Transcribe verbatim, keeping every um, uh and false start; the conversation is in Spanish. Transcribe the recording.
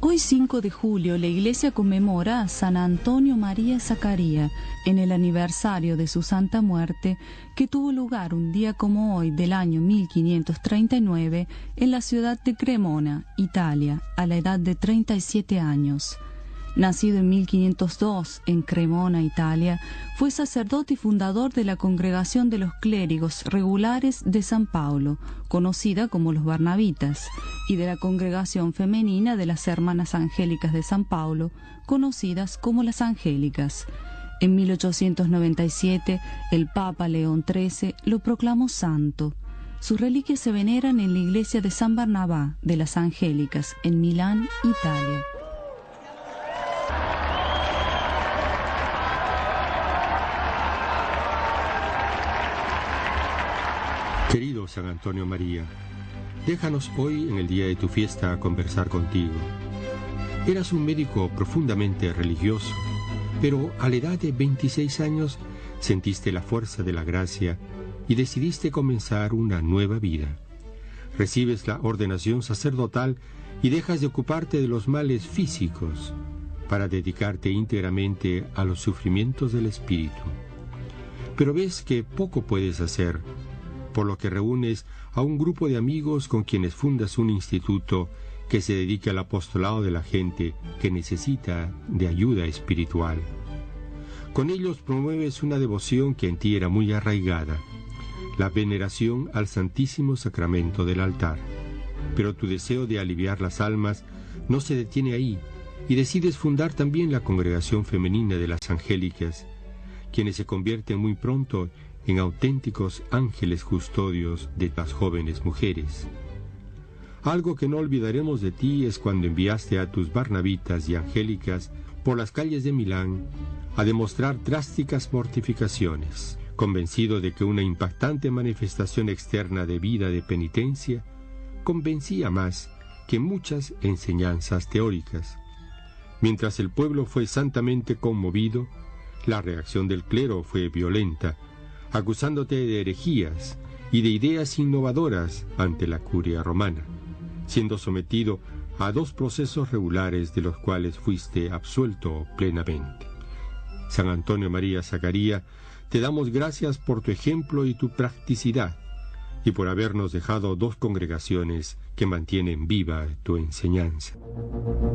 Hoy cinco de julio la iglesia conmemora a San Antonio María Zaccaria en el aniversario de su santa muerte, que tuvo lugar un día como hoy del año mil quinientos treinta y nueve en la ciudad de Cremona, Italia, a la edad de treinta y siete años. Nacido en mil quinientos dos en Cremona, Italia, fue sacerdote y fundador de la Congregación de los Clérigos Regulares de San Pablo, conocida como los Barnabitas, y de la Congregación Femenina de las Hermanas Angélicas de San Pablo, conocidas como las Angélicas. En mil ochocientos noventa y siete, el Papa León trece lo proclamó santo. Sus reliquias se veneran en la iglesia de San Barnabá de las Angélicas, en Milán, Italia. Querido San Antonio María, déjanos hoy, en el día de tu fiesta, conversar contigo. Eras un médico profundamente religioso, pero a la edad de veintiséis años sentiste la fuerza de la gracia y decidiste comenzar una nueva vida. Recibes la ordenación sacerdotal y dejas de ocuparte de los males físicos para dedicarte íntegramente a los sufrimientos del espíritu. Pero ves que poco puedes hacer, por lo que reúnes a un grupo de amigos con quienes fundas un instituto que se dedica al apostolado de la gente que necesita de ayuda espiritual. Con ellos promueves una devoción que en ti era muy arraigada, la veneración al Santísimo Sacramento del altar. Pero tu deseo de aliviar las almas no se detiene ahí, y decides fundar también la Congregación Femenina de las Angélicas, quienes se convierten muy pronto en auténticos ángeles custodios de las jóvenes mujeres. Algo que no olvidaremos de ti es cuando enviaste a tus barnabitas y angélicas por las calles de Milán a demostrar drásticas mortificaciones, convencido de que una impactante manifestación externa de vida de penitencia convencía más que muchas enseñanzas teóricas. Mientras el pueblo fue santamente conmovido, la reacción del clero fue violenta, acusándote de herejías y de ideas innovadoras ante la curia romana, siendo sometido a dos procesos regulares de los cuales fuiste absuelto plenamente. San Antonio María Zaccaria, te damos gracias por tu ejemplo y tu practicidad, y por habernos dejado dos congregaciones que mantienen viva tu enseñanza.